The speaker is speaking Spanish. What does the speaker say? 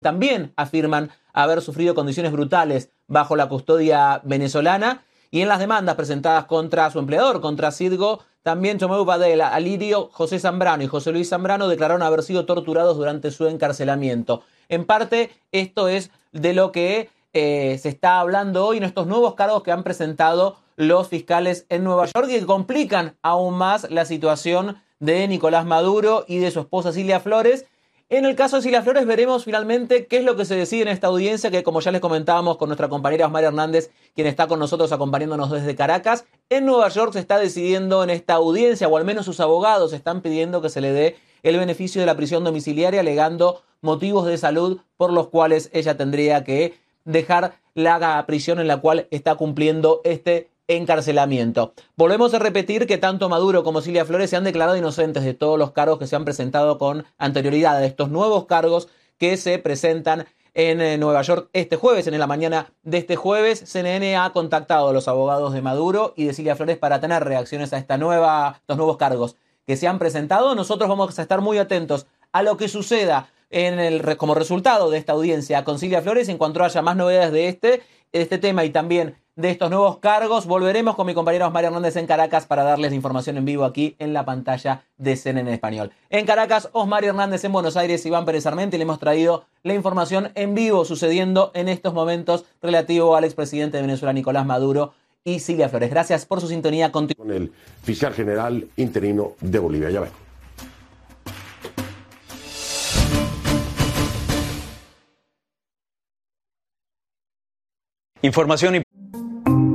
también afirman haber sufrido condiciones brutales bajo la custodia venezolana. Y en las demandas presentadas contra su empleador, contra Citgo, también Tomeu Badel, Alirio José Zambrano y José Luis Zambrano declararon haber sido torturados durante su encarcelamiento. En parte, esto es de lo que se está hablando hoy en estos nuevos cargos que han presentado los fiscales en Nueva York y que complican aún más la situación de Nicolás Maduro y de su esposa Cilia Flores. En el caso de Cilia Flores veremos finalmente qué es lo que se decide en esta audiencia que, como ya les comentábamos con nuestra compañera Osmar Hernández, quien está con nosotros acompañándonos desde Caracas, en Nueva York se está decidiendo en esta audiencia, o al menos sus abogados están pidiendo que se le dé el beneficio de la prisión domiciliaria, alegando motivos de salud por los cuales ella tendría que dejar la prisión en la cual está cumpliendo este encarcelamiento. Volvemos a repetir que tanto Maduro como Cilia Flores se han declarado inocentes de todos los cargos que se han presentado con anterioridad, de estos nuevos cargos que se presentan en Nueva York este jueves. En la mañana de este jueves, CNN ha contactado a los abogados de Maduro y de Cilia Flores para tener reacciones a estos nuevos cargos que se han presentado. Nosotros vamos a estar muy atentos a lo que suceda como resultado de esta audiencia con Cilia Flores. En cuanto haya más novedades de este tema y también de estos nuevos cargos, volveremos con mi compañero Osmar Hernández en Caracas para darles la información en vivo aquí en la pantalla de CNN Español. En Caracas, Osmar Hernández; en Buenos Aires, Iván Pérez Armenti. Le hemos traído la información en vivo sucediendo en estos momentos relativo al expresidente de Venezuela, Nicolás Maduro, y Cilia Flores. Gracias por su sintonía. Con el fiscal general interino de Bolivia. Ya ven. Información